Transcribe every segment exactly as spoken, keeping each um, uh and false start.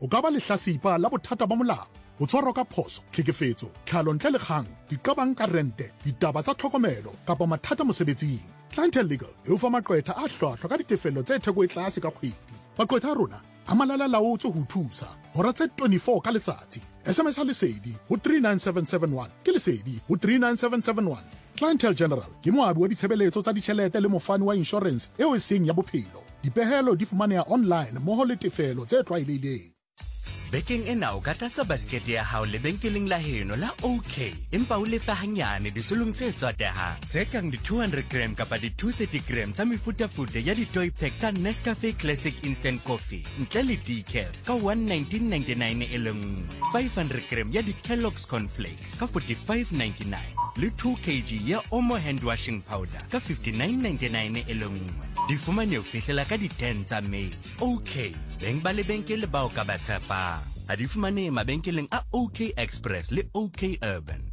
o ka ba lehlasipa la bothata ba molao, o tshwarwa ka phoso, tlhekefetso, tlhalo ntle le kgang, diqabang ka rente, ditaba tsa tlhokomelo kapa mathata mosebetsing. Clientele Legal e o fa maqwetha a hlwahlwa ka ditefello tse theko e tlase ka kgwedi. Maqwetha a rona a malala laotswe ho thusa hora tse twenty-four ka letsatsi. S M S ha lesedi ho three nine seven seven one ke lesedi ho three nine seven seven one. Clientele General ke moabi wa ditshebeletso tsa ditjhelete le mofani wa insurance eo e seng ya bophelo. Dipehelo di fumaneha online mmoho le tefelo tse tlwaelehileng. Bekeng ena o ka tlatsa basket ya hao lebenkeleng la heno la OK empa o lefa hanyane disolong tse tswatehang tse kang di two hundred gram kapa di two hundred thirty gram tsa mefutafuta ya di-toy pack tsa Nescafe Classic Instant Coffee ntle le decaf ka one nineteen ninety-nine e le nngwe, five hundred gram ya di-Kellogg's Cornflakes ka forty-five ninety-nine le two kilograms ya Omo hand washing powder ka fifty-nine ninety-nine e le nngwe. Di fumane ho fihlela ka di ten tsa May. OK, beng ba lebenkele ba o ka ba tshepang. A di fumane mabenkeleng a OK Express le OK Urban.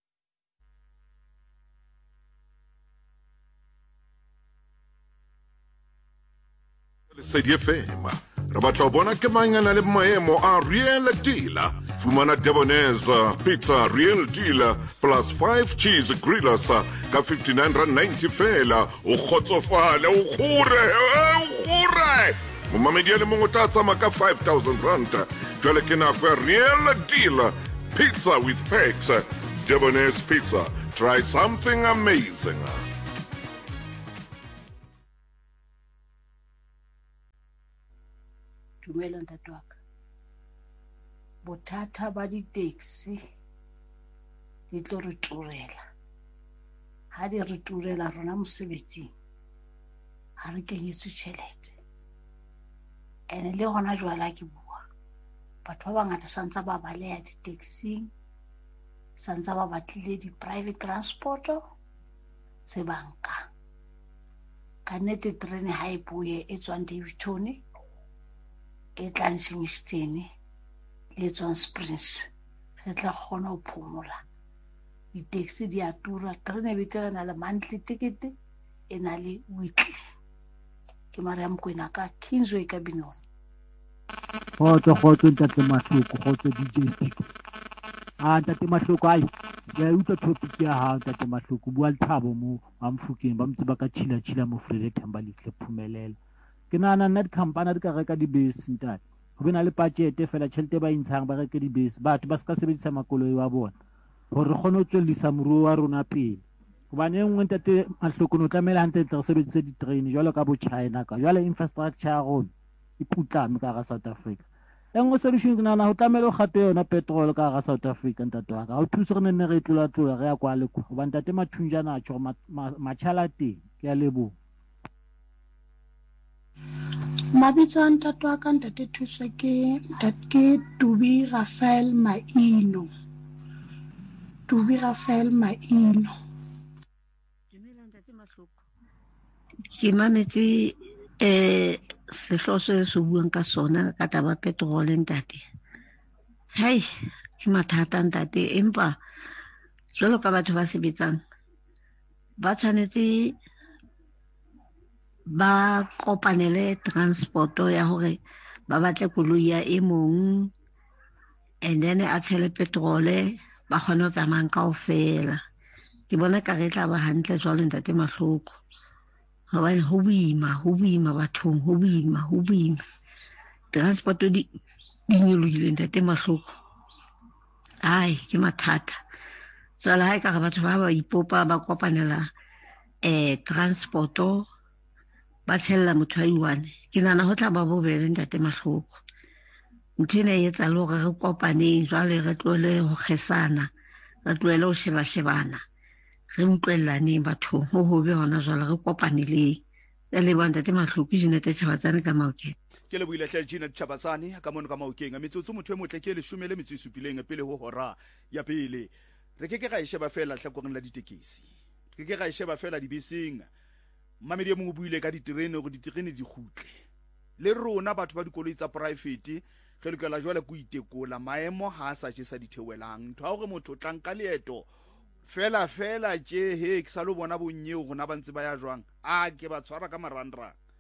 Lesedi F M re batla ho bona ke mangana le maemo a Real Dealer. Fumana Debonairs pizza Real Dealer plus five cheese grillers ka fifty-nine rand ninety fela. O kgotsofale o khure o khure Momamedi le mongwe tla tsama ka five thousand rand. Jwale ke nako ya Real Dealer pizza with packs. Debonairs pizza, try something amazing. Dumela ntate wa ka. Bothata ba di-taxi di tlo re turela. Ha di re turela rona mosebetsing ha re kenyetswe tjhelete. Ene le hona jwale ke bua, batho ba bangata santsa ba baleya di-taxing, santsa ba batlile di-private transporto se banka. Ka nnete terene ha e buye e tswang Daveyton e tlang Shenstone le tswang Springs re tla kgona ho phomola. Di-taxi di a tura, terene betere na le monthly ticket e na le weekly. Ke Mariam Kwena ka Kingsway ka Binoni. Kgotso kgotso ntate Mahloko, kgotso D J Six. Ah ntate Mahloko ai ya utlwa topic ya hao ntate Mahloko, bua le Thabo mo wa Mfokeng ba mtse ba ka chila chila mo Freire Thambali tle phumelela. Ke nana nna di-company di ka reka dibese ntate, ho bena le budget fela tjhelete ba intshang ba reke dibese, batho ba se ka sebedisa makoloi wa bona hore re kgone ho tswellisa moruo wa rona pele. Hobane e nngwe ntate Mahloko no tlamela hantle re sebedise di-train jwalo ka bo China ka jwale infrastructure ya rona e putlame ka ga South Africa. E nngwe solution ke nana ho tlamela ho kgatwe yona petrol ka ga South Africa ntate wa ka. Ha o thuse re nne re tlola tlola re ya kwa le kwa hobane ntate Mathunjana a tjho matjhala teng. Ke a leboha. Mabitso a ntate wa ka ntate thuswa ke ke Tubi Rafael Maino. Tubi Rafael Maino. Dumela ntate Mahloko. Ke mametse eh sehloso se buang ka sona ka taba petrol ntate. Hai, ke mathata ntate, empa jwalo ka batho ba sebetsang ba tshwanetse ba kopanele transporto ya hore ba batle koloi ya e mong and then a tshele petrol ba kgone ho tsamaya kaofela. Ke bona ka re tla ba hantle jwalo ntate Mahloko, hobane ho boima ho boima bathong ho boima ho boima transporto di nyolohile ntate Mahloko. Ai ke mathata jwale ha e ka re batho ba ba ipopa ba kopanela eh transporto ba tshella motho a i-one, ke nana ho tla ba bobebe ntate Mahloko. Ntho ena e etsa le hore re kopaneng jwale re tlohele ho kgesana, re tlohele ho sheba-shebana, re utlwellaneng bathong ho hobe hona jwale re kopaneleng. E leboha ntate Mahloko, Jeanette Chabatsane ka Maokeng. Ke le buile hle Jeanette Chabatsane ka mono ka Maokeng. Metsotso motho e motle ke le shumele metsi supileng pele ho hora ya pele. Re ke ke ga e sheba fela hlakoreng la ditekesi, ke ke ga e sheba fela dibeseng. Mamedi mo buile ka diterene go diterene di khutle le rona batho ba dikoloi tsa private ge lokela jwale go itekola maemo ha sa tse sa dithewelang ntho ha gore motho tlanka leeto fela fela tje he ke sa lo bona bonnye go na ba ntse ba ya jwang a ke ba tshwara ka marandra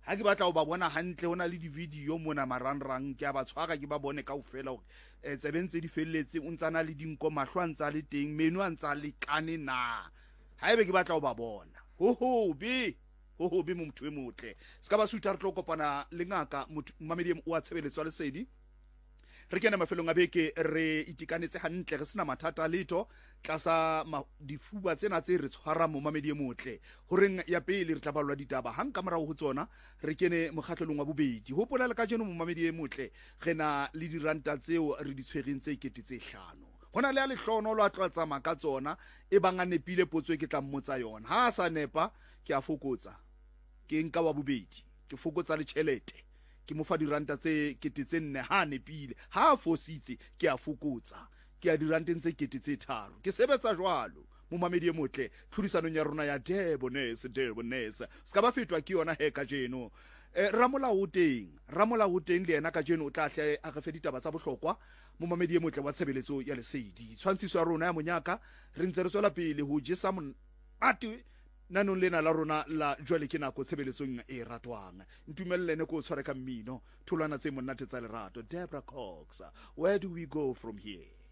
ha ke batla o ba bona hantle hona le di-video mona marangrang ke a ba tshwara ke ba bone kaofela hore um tsebentse di felletse o ntsana le dinko mahlo a ntsa le teng meno a ntsa le kane na haebe ke batla o ba bona ho hobe ho hobe mo motho e motle se ka ba suta re tlo kopana le ngaka mmamedi o a tshebeletswa Lesedi re kena mafelong a beke re itikanetse hantle re sena mathata letho tlasa difuba tsena tse re tshwara mo mamedi e motle horeng ya pele re tla balwa ditaba hang ka morao ho tsona re kene mokgatlelong wa bobedi hopola le ka jeno mo mamedi e motle gena le diranta tseo re di tshwereng tse ikete tse hlano hona le a lehlono lo a tla tsama ka tsona e banga nepile potso ke tla mmotsa yona ha sa nepa ke a fokotsa ke nka wa bobedi ke fokotsa le tšhelete ke mo fa diranta tse kete tse nne ha nepile ha fositse ke a fokotsa ke a diranteng tse kete tse tharo ke sebetsa jwalo mo mamedi e motle tlhodisanong ya rona ya Debones Debones ska ba fetwa ke yona he ka jeno eh, ramolao teng ramolao teng le yena ka jeno o tla hle a re fe ditaba tsa bohlokwa mo mamedi e motle wa tshebeletso ya Lesedi tshwantshiso ya rona ya monyaka re ntse re tswela pele ho jesa monate nanong lena la rona la jwale ke nako tshebeletsong e ratwang ntumellene ko tshware ka mmino tholwana tse monate tsa lerato Deborah Cox. Where do we go from here?